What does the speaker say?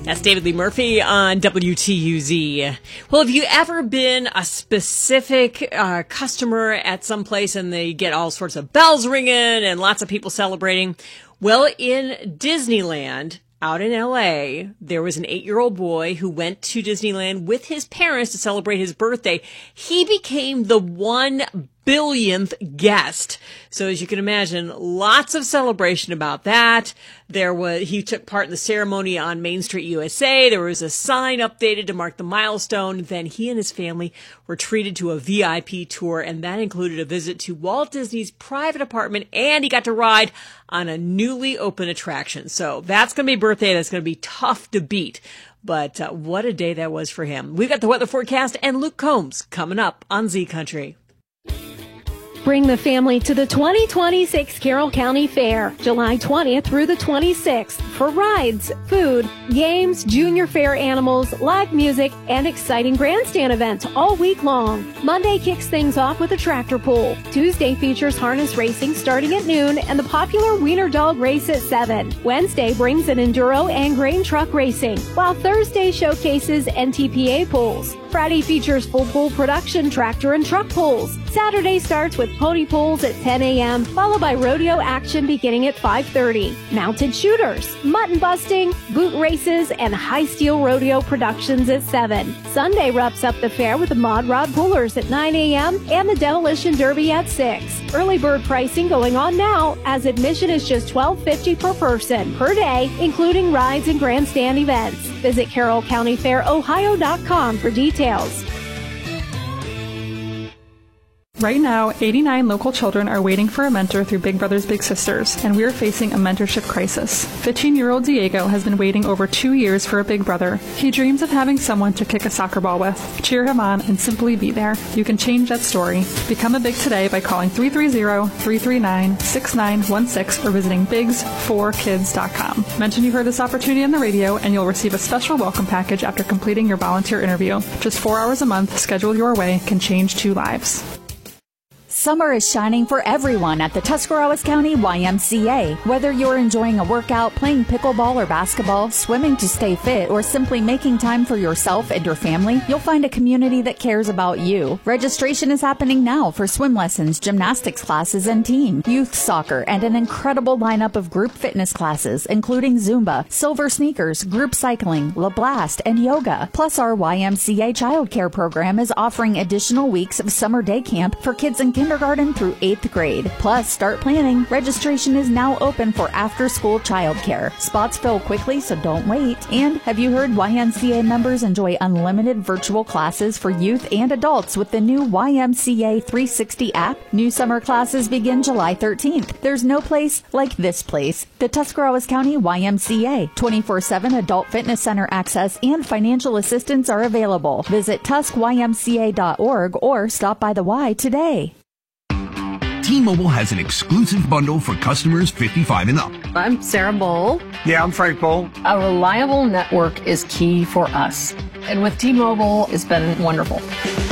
That's David Lee Murphy on WTUZ. Well, have you ever been a specific customer at some place and they get all sorts of bells ringing and lots of people celebrating? Well, in Disneyland, out in L.A., there was an 8-year-old boy who went to Disneyland with his parents to celebrate his birthday. He became the 1 billionth guest. So as you can imagine, lots of celebration about that. He took part in the ceremony on Main Street, USA. There was a sign updated to mark the milestone. Then he and his family were treated to a VIP tour, and that included a visit to Walt Disney's private apartment, and he got to ride on a newly open attraction. So that's going to be a birthday that's going to be tough to beat. But what a day that was for him. We've got the weather forecast and Luke Combs coming up on Z Country. Bring the family to the 2026 Carroll County Fair, July 20th through the 26th, for rides, food, games, junior fair animals, live music, and exciting grandstand events all week long. Monday kicks things off with a tractor pull. Tuesday features harness racing starting at noon and the popular Wiener Dog race at 7. Wednesday brings an enduro and grain truck racing, while Thursday showcases NTPA pulls. Friday features full pull production tractor and truck pulls. Saturday starts with pony pulls at 10 a.m., followed by rodeo action beginning at 5:30. Mounted shooters, mutton busting, boot races, and high steel rodeo productions at 7. Sunday wraps up the fair with the Mod Rod Pullers at 9 a.m. and the Demolition Derby at 6. Early bird pricing going on now, as admission is just $12.50 per person per day, including rides and grandstand events. Visit CarrollCountyFairOhio.com for details. Right now, 89 local children are waiting for a mentor through Big Brothers Big Sisters, and we're facing a mentorship crisis. 15-year-old Diego has been waiting over 2 years for a big brother. He dreams of having someone to kick a soccer ball with, cheer him on, and simply be there. You can change that story. Become a Big today by calling 330-339-6916 or visiting bigs4kids.com. Mention you heard this opportunity on the radio, and you'll receive a special welcome package after completing your volunteer interview. Just 4 hours a month, scheduled your way, can change 2 lives. Summer is shining for everyone at the Tuscarawas County YMCA. Whether you're enjoying a workout, playing pickleball or basketball, swimming to stay fit, or simply making time for yourself and your family, you'll find a community that cares about you. Registration is happening now for swim lessons, gymnastics classes, and team, youth soccer, and an incredible lineup of group fitness classes, including Zumba, Silver Sneakers, group cycling, La Blast, and yoga. Plus, our YMCA childcare program is offering additional weeks of summer day camp for kids in kindergarten through 8th grade. Plus, start planning. Registration is now open for after-school childcare. Spots fill quickly, so don't wait. And have you heard YMCA members enjoy unlimited virtual classes for youth and adults with the new YMCA 360 app? New summer classes begin July 13th. There's no place like this place. The Tuscarawas County YMCA. 24/7 adult fitness center access and financial assistance are available. Visit TuskYMCA.org or stop by the Y today. T-Mobile has an exclusive bundle for customers 55 and up. I'm Sarah Bowl. Yeah, I'm Frank Bowl. A reliable network is key for us. And with T-Mobile, it's been wonderful.